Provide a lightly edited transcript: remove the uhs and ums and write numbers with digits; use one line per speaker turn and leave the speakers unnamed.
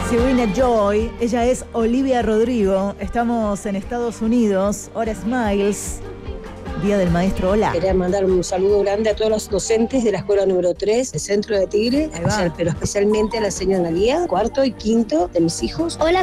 Serena Joy, ella es Olivia Rodrigo. Estamos en Estados Unidos. Hora Smiles, Día del Maestro. Hola.
Quería mandar un saludo grande a todos los docentes de la escuela número 3, del centro de Tigre, pero especialmente a la señora Analía, cuarto y quinto de mis hijos.
Hola,